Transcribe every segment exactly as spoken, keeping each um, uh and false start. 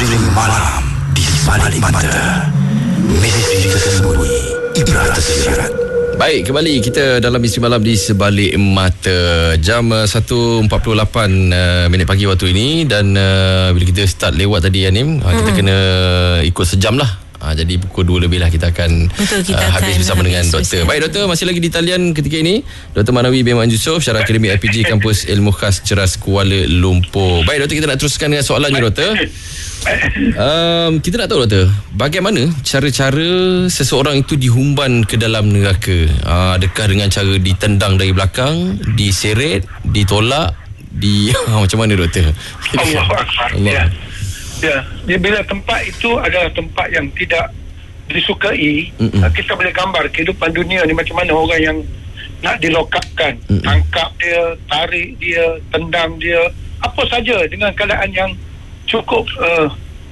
Misteri malam di balik mata. Misteri tersembunyi, ibrah tersirat. Baik, kembali kita dalam Misteri Malam di Sebalik Mata. Jam uh, satu empat puluh lapan uh, minit pagi waktu ini. Dan uh, bila kita start lewat tadi Yanim, uh, kita hmm. kena ikut sejam lah. Ha, jadi pukul dua lebih lah kita akan, Betul, kita uh, akan habis bersama habis dengan doktor. bersama. Baik doktor, masih lagi di talian ketika ini Doktor Manawi bin Wan Yusof, Syarah Akademik I P G Kampus Ilmu Khas Ceras Kuala Lumpur. Baik doktor, kita nak teruskan dengan soalannya doktor. Um, kita nak tahu doktor, bagaimana cara-cara seseorang itu dihumban ke dalam neraka? Uh, adakah dengan cara ditendang dari belakang, diseret, ditolak, di macam mana doktor? Allah Allah. Ya. Ya, dia bila tempat itu adalah tempat yang tidak disukai, Mm-mm. kita boleh gambar kehidupan dunia ni macam mana orang yang nak dilokapkan, Mm-mm. tangkap dia, tarik dia, tendang dia, apa saja dengan keadaan yang cukup uh,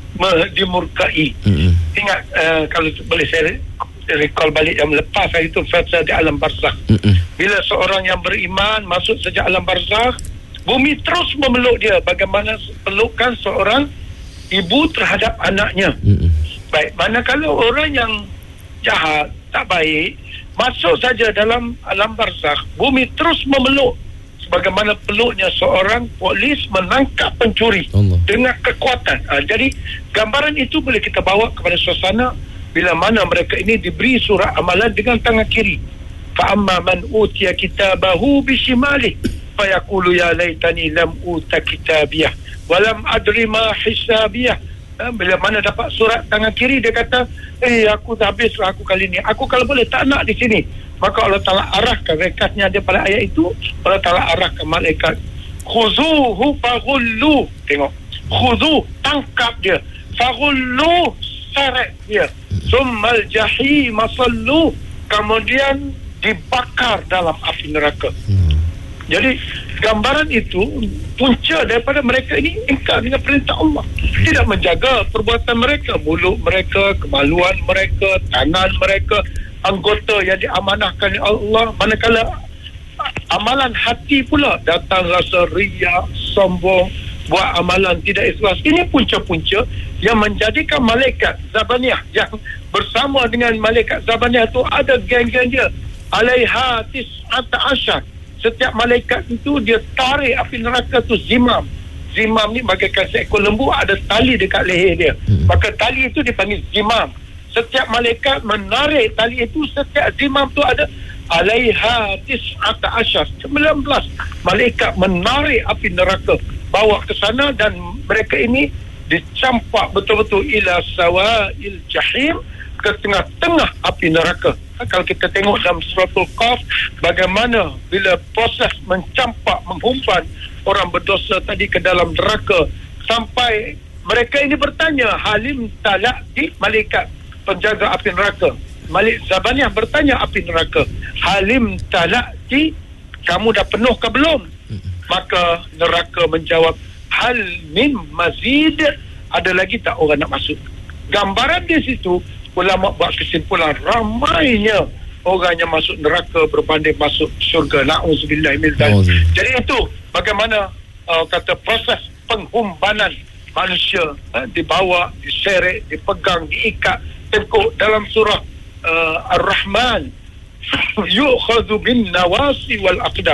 dimurkai. Mm-mm. Ingat uh, kalau boleh saya recall balik yang lepas hari itu, fasa di alam barzakh. Mm-mm. Bila seorang yang beriman masuk sejak alam barzakh, bumi terus memeluk dia bagaimana pelukan seorang ibu terhadap anaknya. Mm-mm. Baik, manakala orang yang jahat, tak baik, masuk saja dalam alam barzakh, bumi terus memeluk sebagaimana peluknya seorang polis menangkap pencuri Allah. Dengan kekuatan. Ha, jadi gambaran itu boleh kita bawa kepada suasana bila mana mereka ini diberi surat amalan dengan tangan kiri. Fa amma man utiya kitabahu bishimalihi fa yaqulu ya laitani lam uta kitabiyah walam adri ma hisabiyah. Ha, bila mana dapat surat tangan kiri, dia kata, eh aku dah habislah aku kali ni, aku kalau boleh tak nak di sini. Maka Allah Ta'ala arahkan, rekasnya dia pada ayat itu, Allah Ta'ala arahkan malaikat, khuzuhu faghullu, tengok, khuzuh, tangkap dia, faghullu, seret dia, summal jahim masallu, kemudian dibakar dalam api neraka. Jadi gambaran itu punca daripada mereka ini ingkar dengan perintah Allah, tidak menjaga perbuatan mereka, mulut mereka, kemaluan mereka, tangan mereka, anggota yang diamanahkan oleh Allah. Manakala amalan hati pula datang rasa riak, sombong, buat amalan tidak ikhlas. Ini punca-punca yang menjadikan malaikat Zabaniyah yang bersama dengan malaikat Zabaniyah itu ada geng-geng dia, alaiha tis'ata asyar. Setiap malaikat itu dia tarik api neraka tu zimam. Zimam ni bagaikan seekor lembu, ada tali dekat leher dia. Hmm. Maka tali itu dipanggil zimam. Setiap malaikat menarik tali itu, setiap zimam tu ada alaiha tis'ata asyar, sembilan belas malaikat menarik api neraka, bawa ke sana, dan mereka ini dicampak betul-betul ila sawa'il jahim, ke tengah-tengah api neraka. Ha, kalau kita tengok dalam suratul Qaf, bagaimana bila proses mencampak, menghumban orang berdosa tadi ke dalam neraka, sampai mereka ini bertanya, halim talaqti, malaikat penjaga api neraka, Malik Zabaniyah bertanya api neraka, halim talaqti, kamu dah penuh ke belum? Maka neraka menjawab, hal min mazid, ada lagi tak orang nak masuk? Gambaran di situ ulama buat kesimpulan, ramainya orang yang masuk neraka berbanding masuk syurga. Na'udzubillah min dzalik. Jadi itu bagaimana uh, kata proses penghumbanan manusia, uh, dibawa, diseret, dipegang, diikat, tengkuk. Dalam surah uh, Ar-Rahman, yu'khadhu bin nawasi wal aqdam.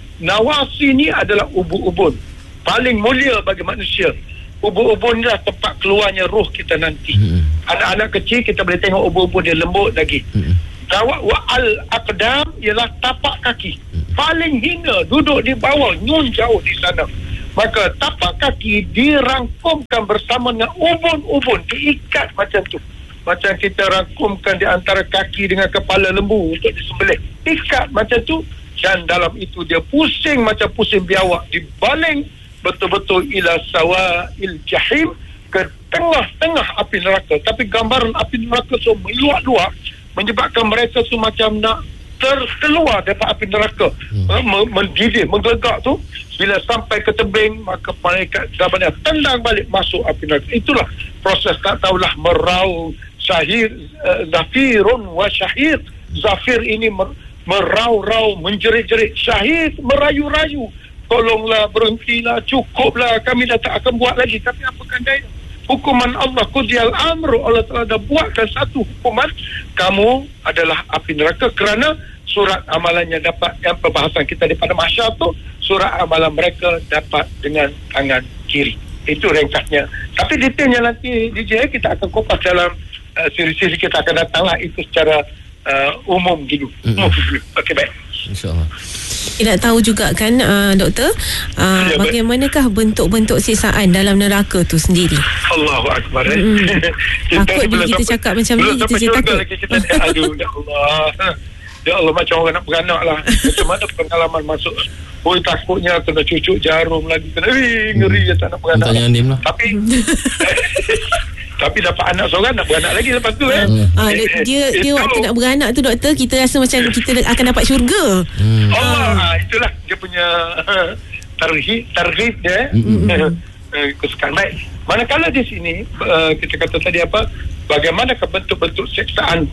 Nawasi ni adalah ubun-ubun paling mulia bagi manusia. Ubun-ubun inilah tempat keluarnya roh kita nanti. Mm-hmm. Anak-anak kecil kita boleh tengok ubun-ubun dia lembut lagi. Dawat mm-hmm. wa al-aqdam ialah tapak kaki. Mm-hmm. Paling hina, duduk di bawah, nyun jauh di sana. Maka tapak kaki dirangkumkan bersama dengan ubun-ubun, diikat macam tu. Macam kita rangkumkan di antara kaki dengan kepala lembu untuk disembelih. Ikat macam tu, dan dalam itu dia pusing macam pusing biawak, dibaling betul-betul ila sawa'il jahim, ke tengah-tengah api neraka. Tapi gambaran api neraka tu meluak-luak, menyebabkan mereka tu macam nak terkeluar daripada api neraka, hmm. mendidih, menggelegak tu. Bila sampai ke tebing, maka malaikat Zabaniyah tendang balik masuk api neraka. Itulah proses, tak tahulah merau syahir, uh, zafirun wa syahir. Zafir ini mer- merau-rau, menjerit-jerit. Syahid merayu-rayu, tolonglah, berhentilah, cukuplah, kami dah tak akan buat lagi. Tapi apakan daya, hukuman Allah, qudiyal amru, Allah Ta'ala dah buatkan satu hukuman, kamu adalah api neraka kerana surat amalannya dapat, yang perbahasan kita daripada mahsyar tu, surat amalan mereka dapat dengan tangan kiri. Itu ringkasnya. Tapi detailnya nanti D J kita akan kupas dalam uh, siri-siri kita akan datang lah, itu secara uh, umum gitu. Mm-hmm. Okey, baik. InsyaAllah. Kita nak tahu juga kan uh, doktor, uh, ya, bagaimanakah bentuk-bentuk siksaan dalam neraka tu sendiri? Allahu Akbar. Mm-hmm. Takut bila kita sampai, cakap macam ni, kita jadi takut. Lagi kita, aduh, ya Allah. Ya Allah, macam orang nak beranak lah. Macam mana pengalaman masuk, oi takutnya kena cucuk jarum lagi, kena eh, ngeri je tak nak beranak. Lah. Tapi tapi dapat anak seorang, nak beranak lagi lepas tu eh. Ah, dia dia, dia waktu nak beranak tu doktor, kita rasa macam kita akan dapat syurga. Hmm. Allah, ah. itulah dia punya tarhib, tarhib dia. Mm-hmm. Kesukaan. Baik. Manakala di sini uh, kita kata tadi apa? Bagaimana bentuk-bentuk siksaan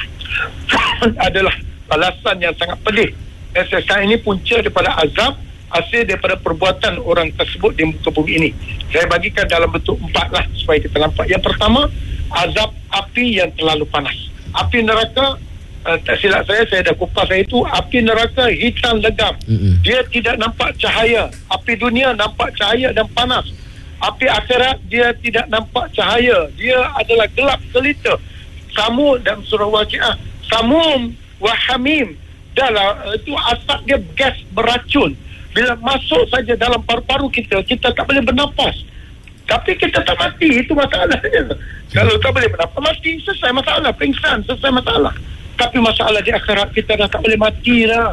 adalah balasan yang sangat pedih. Dan siksaan ini punca daripada azab hasil daripada perbuatan orang tersebut di muka bumi ini. Saya bagikan dalam bentuk empat lah supaya kita nampak. Yang pertama, azab api yang terlalu panas. Api neraka, uh, tak silap saya, saya dah kupas saya itu, api neraka hitam legam. Mm-hmm. Dia tidak nampak cahaya. Api dunia nampak cahaya dan panas. Api akhirat dia tidak nampak cahaya. Dia adalah gelap gelita. Samum dalam surah Waqiah, samum wa hamim, dalam itu asap dia gas beracun. Bila masuk saja dalam paru-paru kita, kita tak boleh bernafas. Tapi kita tak mati, itu masalahnya. Kalau tak boleh bernafas, mati, selesai masalah. Pingsan, selesai masalah. Tapi masalah di akhirat, kita dah tak boleh mati lah.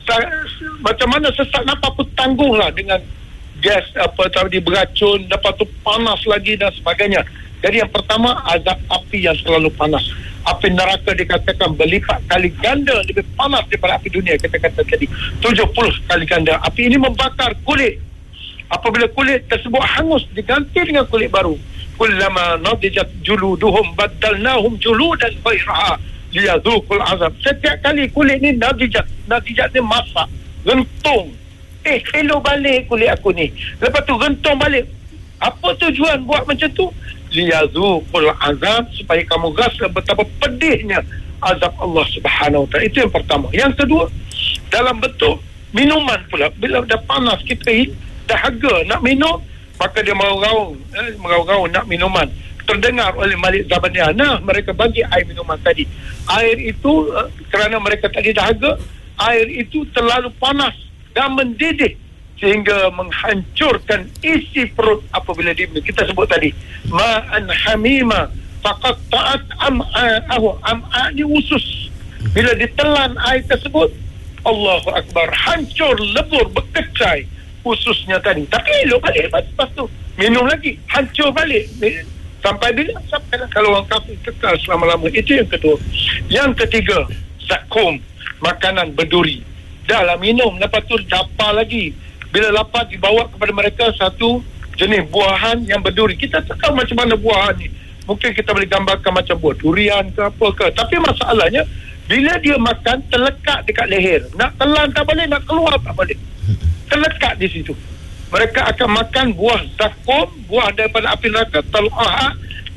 Macam mana sesak nafas pun tanggung lah dengan gas apa tadi beracun, lepas tu panas lagi dan sebagainya. Jadi yang pertama, azab api yang terlalu panas. Api neraka dikatakan berlipat kali ganda lebih panas daripada api dunia. Kita kata tadi tujuh puluh kali ganda. Api ini membakar kulit. Apabila kulit tersebut hangus, diganti dengan kulit baru. Kullama nadijat juluduhum baddalnahum juludan ghairaha liyadhuqul azab. Setiap kali kulit ni nadijat, nadijat ni masak, rentung. Eh, hello balik kulit aku ni. Lepas tu rentung balik. Apa tujuan buat macam tu? Liyadhuqul azab, supaya kamu rasa betapa pedihnya azab Allah Subhanahu Wa Taala. Itu yang pertama. Yang kedua, dalam bentuk minuman pula. Bila dah panas, kita dahaga nak minum, maka dia meraung-raung, eh, meraung-raung nak minuman. Terdengar oleh Malik Zabaniyah, nah mereka bagi air minuman tadi. Air itu uh, kerana mereka tadi dahaga, air itu terlalu panas dan mendidih sehingga menghancurkan isi perut apabila dia, kita sebut tadi ma'an hamima faqad ta'at am'a'ahu. Am'a' ni usus. Bila ditelan air tersebut, Allahu Akbar, hancur, lebur, berkecai ususnya tadi. Tapi elok balik lepas tu minum lagi, hancur balik. Sampai bila? Sampai lah. Kalau orang kafir kekal selama-lama. Itu yang kedua. Yang ketiga, zakum, makanan berduri. Dah lah minum, lepas tu lapar lagi. Bila lapar, dibawa kepada mereka satu jenis buahan yang berduri. Kita tak tahu macam mana buahan ni. Mungkin kita boleh gambarkan macam buah durian ke apa ke. Tapi masalahnya, bila dia makan, terlekat dekat leher. Nak telan tak boleh, nak keluar tak boleh. Terlekat di situ. Mereka akan makan buah zakum, buah daripada api neraka, tal'uha,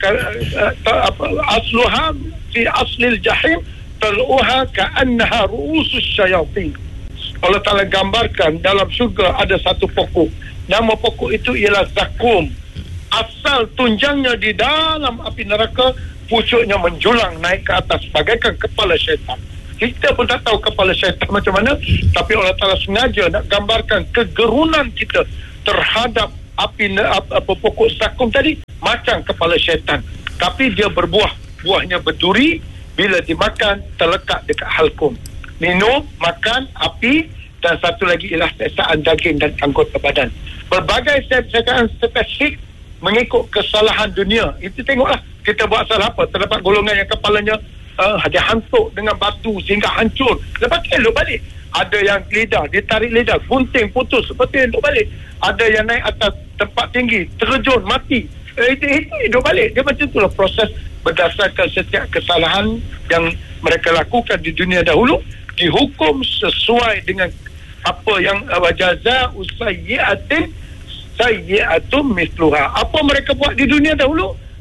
asluha fi aslil jahim, tal'uha ka'annaha ru'usus syayatin. Allah Ta'ala gambarkan dalam syurga ada satu pokok. Nama pokok itu ialah zakum. Asal tunjangnya di dalam api neraka, pucuknya menjulang naik ke atas bagaikan kepala syaitan. Kita pun tak tahu kepala syaitan macam mana, tapi Allah Ta'ala sengaja nak gambarkan kegerunan kita terhadap api apa pokok zakum tadi macam kepala syaitan. Tapi dia berbuah, buahnya berduri, bila dimakan terlekat dekat halkum. Minum, makan, api, dan satu lagi ialah siksaan daging dan anggota badan. Berbagai siksaan spesifik mengikut kesalahan dunia. Itu tengoklah, kita buat salah apa. Terdapat golongan yang kepalanya uh, dia hantuk dengan batu sehingga hancur. Lepas tu elok balik. Ada yang lidah, dia tarik lidah, gunting, putus, seperti elok balik. Ada yang naik atas tempat tinggi, terjun, mati. Eh, itu, itu hidup balik. Dia macam itulah proses berdasarkan setiap kesalahan yang mereka lakukan di dunia dahulu, dihukum sesuai dengan apa yang wajaza'u sayyi'atin sayyi'atun misluha. Apa mereka buat di dunia dahulu,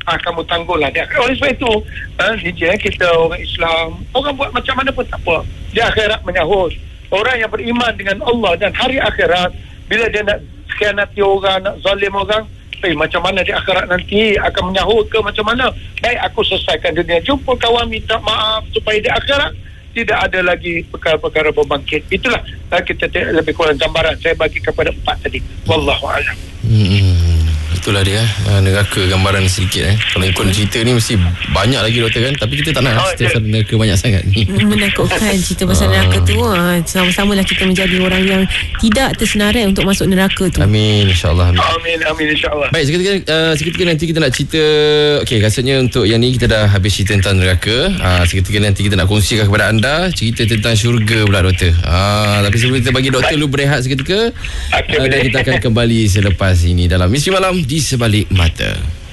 ah, kamu tangguhlah dia. Oleh sebab itu ah, D J kita orang Islam, orang buat macam mana pun tak apa, di akhirat menyahut. Orang yang beriman dengan Allah dan hari akhirat, bila dia nak khianati orang, nak zalim orang, eh, macam mana di akhirat nanti akan menyahut ke macam mana? Baik, aku selesaikan dunia, jumpa kawan, minta maaf, supaya di akhirat tidak ada lagi perkara-perkara berbangkit. Itulah uh, kita t- lebih kurang gambaran saya bagi kepada empat tadi. Wallahu a'lam. Hmm, itulah dia uh, neraka gambaran sedikit eh. Kalau ikut cerita ni mesti banyak lagi doktor kan, tapi kita tak nak oh, cerita pasal neraka banyak sangat ni. Menakutkan cerita pasal neraka tu. Ha, sama-samalah kita menjadi orang yang tidak tersenarai untuk masuk neraka tu. Amin, insyaAllah. Amin, amin, amin insyaAllah. Baik, seketika, uh, seketika nanti kita nak cerita. Okey, rasanya untuk yang ni kita dah habis cerita tentang neraka. uh, Seketika nanti kita nak kongsikan kepada anda cerita tentang syurga pula doktor. uh, Tapi sebelum kita bagi doktor lu berehat seketika, okay, uh, dan kita akan kembali selepas ini dalam Misteri Malam di Sebalik Mata.